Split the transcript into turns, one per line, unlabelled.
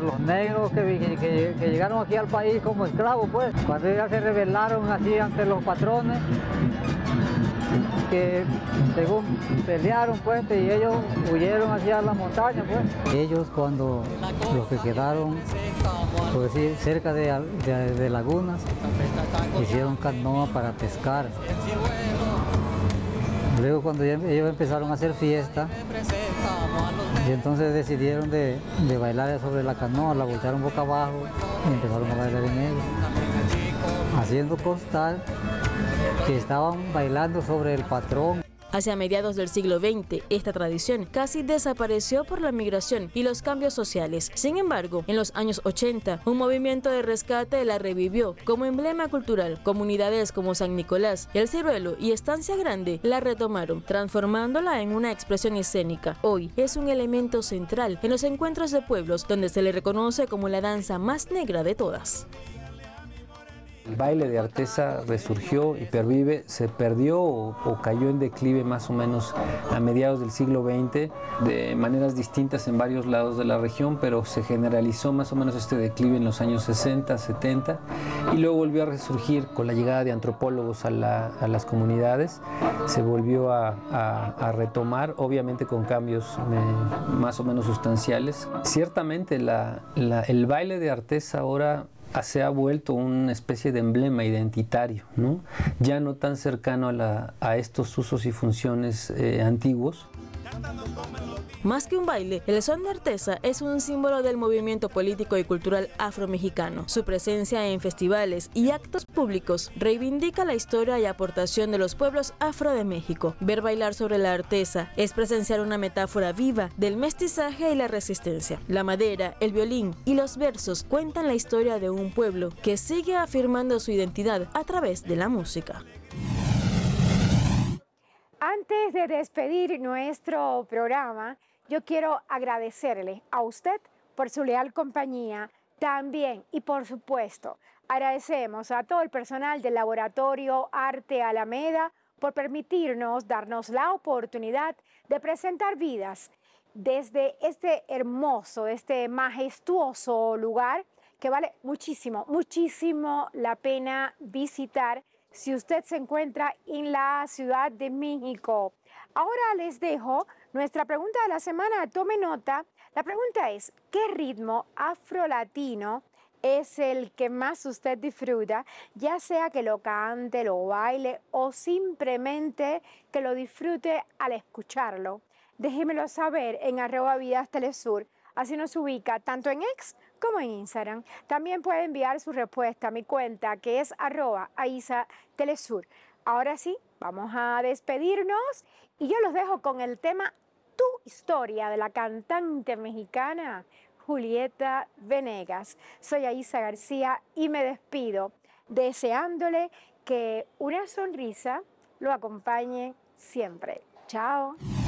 los negros que llegaron aquí al país como esclavos, pues, cuando ellos se rebelaron así ante los patrones, que según pelearon, pues, y ellos huyeron hacia la montaña, pues. Ellos cuando los que quedaron, por decir, cerca de lagunas, hicieron canoa para pescar. Luego cuando ellos empezaron a hacer fiesta, y entonces decidieron de bailar sobre la canoa, la voltearon boca abajo y empezaron a bailar en ella, haciendo constar que estaban bailando sobre el patrón.
Hacia mediados del siglo XX, esta tradición casi desapareció por la migración y los cambios sociales. Sin embargo, en los años 80, un movimiento de rescate la revivió como emblema cultural. Comunidades como San Nicolás, El Ciruelo y Estancia Grande la retomaron, transformándola en una expresión escénica. Hoy es un elemento central en los encuentros de pueblos, donde se le reconoce como la danza más negra de todas.
El baile de Artesa resurgió y pervive, se perdió o cayó en declive más o menos a mediados del siglo XX, de maneras distintas en varios lados de la región, pero se generalizó más o menos este declive en los años 60, 70, y luego volvió a resurgir con la llegada de antropólogos a las comunidades, se volvió a retomar, obviamente con cambios más o menos sustanciales. Ciertamente el baile de Artesa ahora se ha vuelto una especie de emblema identitario, ¿no? Ya no tan cercano a estos usos y funciones antiguos.
Más que un baile, el son de Artesa es un símbolo del movimiento político y cultural afromexicano. Su presencia en festivales y actos públicos reivindica la historia y aportación de los pueblos afro de México. Ver bailar sobre la Artesa es presenciar una metáfora viva del mestizaje y la resistencia. La madera, el violín y los versos cuentan la historia de un pueblo que sigue afirmando su identidad a través de la música.
Antes de despedir nuestro programa, yo quiero agradecerle a usted por su leal compañía. También, y por supuesto, agradecemos a todo el personal del Laboratorio Arte Alameda por permitirnos, darnos la oportunidad de presentar vidas desde este hermoso, este majestuoso lugar que vale muchísimo, muchísimo la pena visitar si usted se encuentra en la Ciudad de México. Ahora les dejo nuestra pregunta de la semana, tome nota. La pregunta es, ¿qué ritmo afrolatino es el que más usted disfruta? Ya sea que lo cante, lo baile o simplemente que lo disfrute al escucharlo. Déjemelo saber en @vidastelesur, así nos ubica tanto en X como en Instagram. También puede enviar su respuesta a mi cuenta que es @aisatelesur. Ahora sí, vamos a despedirnos y yo los dejo con el tema Tu Historia de la cantante mexicana Julieta Venegas. Soy Aisa García y me despido deseándole que una sonrisa lo acompañe siempre. Chao.